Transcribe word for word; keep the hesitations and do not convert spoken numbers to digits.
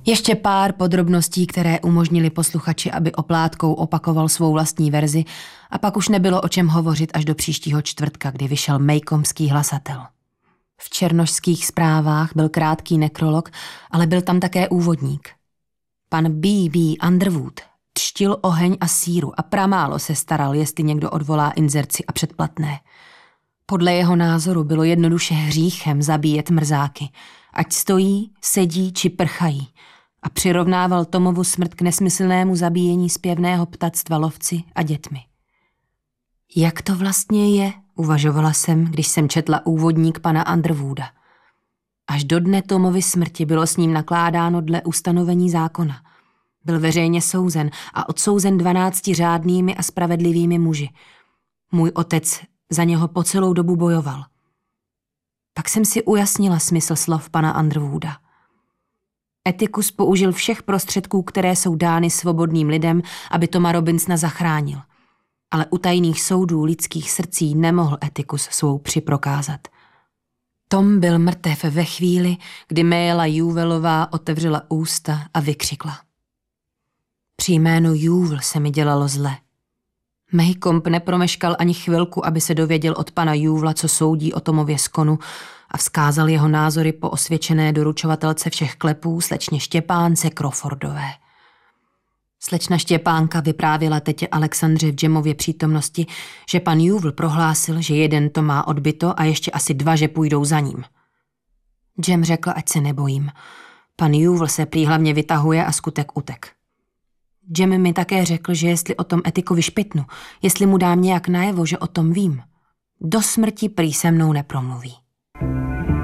Ještě pár podrobností, které umožnili posluchači, aby oplátkou opakoval svou vlastní verzi, a pak už nebylo o čem hovořit až do příštího čtvrtka, kdy vyšel Maycomský hlasatel. V černošských zprávách byl krátký nekrolog, ale byl tam také úvodník. Pan B B Underwood třtil oheň a síru a pramálo se staral, jestli někdo odvolá inzerci a předplatné. Podle jeho názoru bylo jednoduše hříchem zabíjet mrzáky, ať stojí, sedí či prchají, a přirovnával Tomovu smrt k nesmyslnému zabíjení zpěvného ptactva lovci a dětmi. Jak to vlastně je, uvažovala jsem, když jsem četla úvodník pana Underwooda. Až do dne Tomovy smrti bylo s ním nakládáno dle ustanovení zákona. Byl veřejně souzen a odsouzen dvanácti řádnými a spravedlivými muži. Můj otec za něho po celou dobu bojoval. Pak jsem si ujasnila smysl slov pana Underwooda. Etikus použil všech prostředků, které jsou dány svobodným lidem, aby Toma Robinsona zachránil. Ale u tajných soudů lidských srdcí nemohl Etikus svou při prokázat. Tom byl mrtev ve chvíli, kdy Mayela Juvelová otevřela ústa a vykřikla. Při jménu Juvel se mi dělalo zle. Maycomb nepromeškal ani chvilku, aby se dověděl od pana Juvla, co soudí o Tomově skonu, a vzkázal jeho názory po osvědčené doručovatelce všech klepů, slečně Štěpánce Crawfordové. Slečna Štěpánka vyprávěla tetě Alexandře v Jamově přítomnosti, že pan Juvel prohlásil, že jeden to má odbyto a ještě asi dva, že půjdou za ním. Jam řekl, ať se nebojím. Pan Juvel se prý hlavně vytahuje a skutek utek. Jam mi také řekl, že jestli o tom Etikovi špitnu, jestli mu dám nějak najevo, že o tom vím, do smrti prý se mnou nepromluví.